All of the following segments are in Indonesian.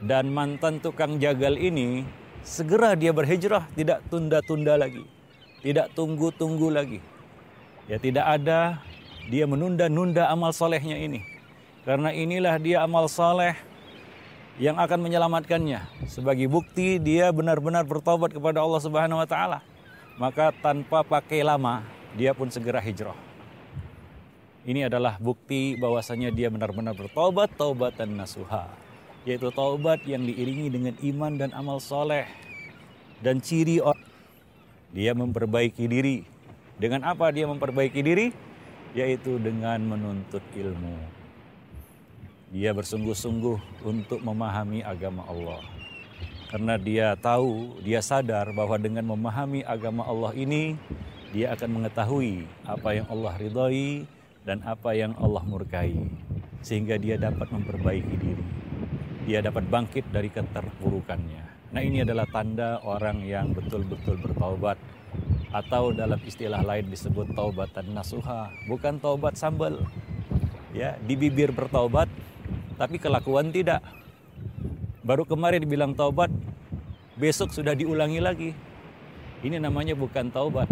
Dan mantan tukang jagal ini segera dia berhijrah, tidak tunda-tunda lagi, tidak tunggu-tunggu lagi. Ya, tidak ada dia menunda-nunda amal solehnya ini. Karena inilah dia amal soleh yang akan menyelamatkannya. Sebagai bukti dia benar-benar bertobat kepada Allah Subhanahu wa taala. Maka tanpa pakai lama, dia pun segera hijrah. Ini adalah bukti bahwasanya dia benar-benar bertobat, taubatan nasuha. Yaitu taubat yang diiringi dengan iman dan amal soleh. Dan ciri orang, dia memperbaiki diri. Dengan apa dia memperbaiki diri? Yaitu dengan menuntut ilmu. Dia bersungguh-sungguh untuk memahami agama Allah. Karena dia tahu, dia sadar bahwa dengan memahami agama Allah ini, dia akan mengetahui apa yang Allah ridhai dan apa yang Allah murkai. Sehingga dia dapat memperbaiki diri. Dia dapat bangkit dari keterpurukannya. Nah, ini adalah tanda orang yang betul-betul bertaubat. Atau dalam istilah lain disebut taubatan nasuha. Bukan taubat sambal. Ya, di bibir bertaubat, tapi kelakuan tidak. Baru kemarin dibilang taubat, besok sudah diulangi lagi. Ini namanya bukan taubat.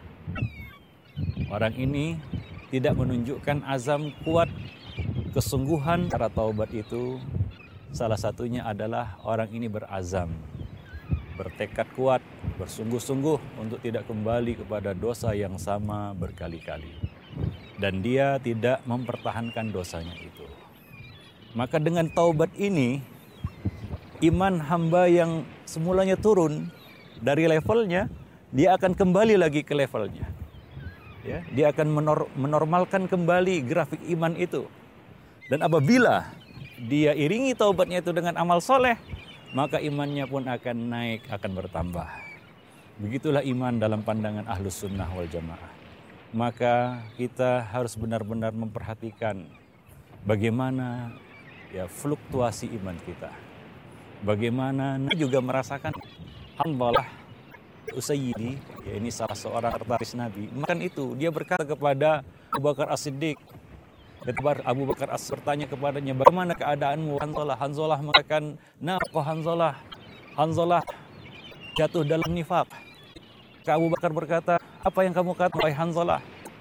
Orang ini tidak menunjukkan azam kuat, kesungguhan. Cara taubat itu salah satunya adalah orang ini berazam, bertekad kuat, bersungguh-sungguh untuk tidak kembali kepada dosa yang sama berkali-kali. Dan dia tidak mempertahankan dosanya itu. Maka dengan taubat ini, iman hamba yang semulanya turun dari levelnya, dia akan kembali lagi ke levelnya. Ya, dia akan menormalkan kembali grafik iman itu. Dan apabila dia iringi taubatnya itu dengan amal soleh, maka imannya pun akan naik, akan bertambah. Begitulah iman dalam pandangan Ahlus Sunnah wal Jamaah. Maka kita harus benar-benar memperhatikan bagaimana ya fluktuasi iman kita. Bagaimana juga merasakan Hanzalah Usayyidi, ya ini salah seorang artis Nabi. Makan itu dia berkata kepada Abu Bakar As-Siddiq. Ketika Abu Bakar As bertanya kepadanya, bagaimana keadaanmu Hanzalah? Hanzalah mengatakan, naqah Hanzalah. Hanzalah jatuh dalam nifaq. Abu Bakar berkata, apa yang kamu kata wahai Hanzalah?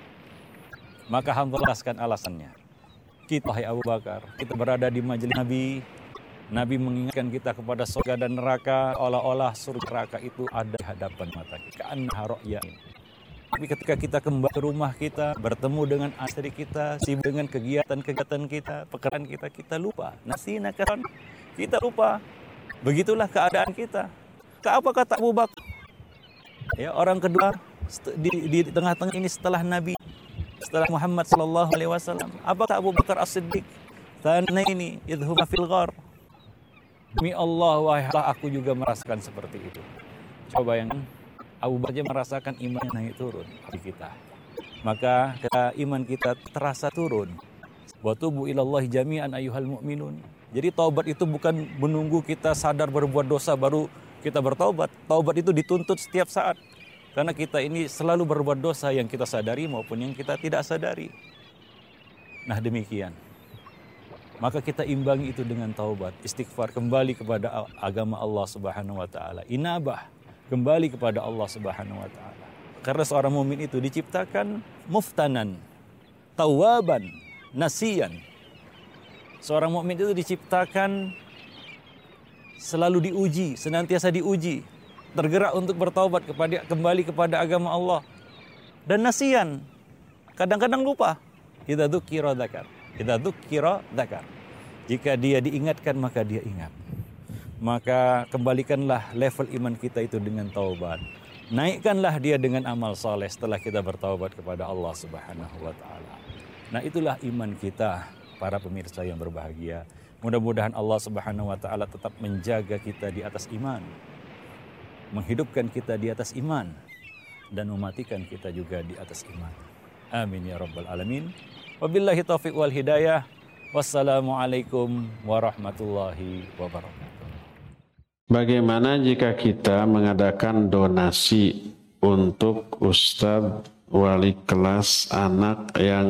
Maka Hanzalah jelaskan alasannya. Kita wahai Abu Bakar, kita berada di majelis Nabi. Nabi mengingatkan kita kepada surga dan neraka, olah-olah surga neraka itu ada di hadapan mata kita. Ka'annaha ra'ya'in. Tapi ketika kita kembali ke rumah kita, bertemu dengan istri kita, sibuk dengan kegiatan-kegiatan kita, pekerjaan kita, kita lupa. Nasina karan, kita lupa. Begitulah keadaan kita. Apa kata Abu Bakar? Ya, orang kedua di tengah-tengah ini setelah Nabi, setelah Muhammad sallallahu alaihi wasallam. Apa kata Abu Bakar As-Siddiq? Tsanaini idhuma fil ghar. Demi Allah, wahai aku juga merasakan seperti itu. Coba yang Abu Bakar merasakan iman naik turun di kita. Maka iman kita terasa turun. Wa tubu ilallahi jami'an ayyuhal mu'minun. Jadi taubat itu bukan menunggu kita sadar berbuat dosa baru kita bertaubat. Taubat itu dituntut setiap saat. Karena kita ini selalu berbuat dosa yang kita sadari maupun yang kita tidak sadari. Nah, demikian. Maka kita imbangi itu dengan taubat, istighfar, kembali kepada agama Allah Subhanahu wa taala. Inabah, kembali kepada Allah Subhanahu wa taala. Karena seorang mukmin itu diciptakan muftanan, tawwaban, nasiyan. Seorang mukmin itu diciptakan selalu diuji, senantiasa diuji, tergerak untuk bertaubat kembali kepada agama Allah. Dan nasiyan, kadang-kadang lupa. Idza dzukira dzakar. Idza dzukira dzakar. Jika dia diingatkan maka dia ingat. Maka kembalikanlah level iman kita itu dengan taubat. Naikkanlah dia dengan amal saleh setelah kita bertaubat kepada Allah Subhanahu wa taala. Nah, itulah iman kita, para pemirsa yang berbahagia. Mudah-mudahan Allah Subhanahu wa taala tetap menjaga kita di atas iman, menghidupkan kita di atas iman, dan mematikan kita juga di atas iman. Amin ya rabbal alamin. Wabillahi taufiq wal hidayah. Wassalamualaikum warahmatullahi wabarakatuh. Bagaimana jika kita mengadakan donasi untuk ustadz wali kelas anak yang